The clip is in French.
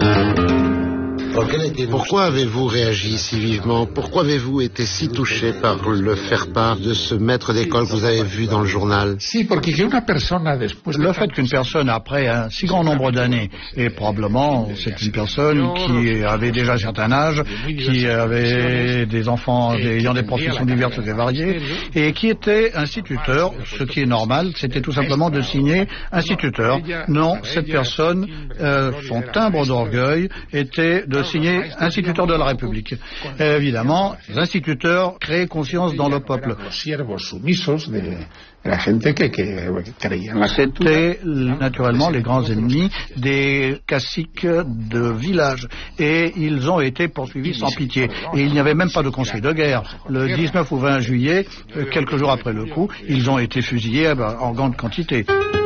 Pourquoi avez-vous réagi si vivement? Pourquoi avez-vous été si touché par le faire-part de ce maître d'école que vous avez vu dans le journal? Le fait qu'une personne, après un si grand nombre d'années, et probablement c'est une personne qui avait déjà un certain âge, qui avait des enfants ayant des professions diverses et variées, et qui était instituteur, ce qui est normal, c'était tout simplement de signer instituteur. Non, cette personne, son timbre d'orgueil était de signer instituteur de la République. Et évidemment, les instituteurs créent conscience dans le peuple. C'était naturellement les grands ennemis des caciques de village et ils ont été poursuivis sans pitié. Et il n'y avait même pas de conseil de guerre. Le 19 ou 20 juillet, quelques jours après le coup, ils ont été fusillés en grande quantité.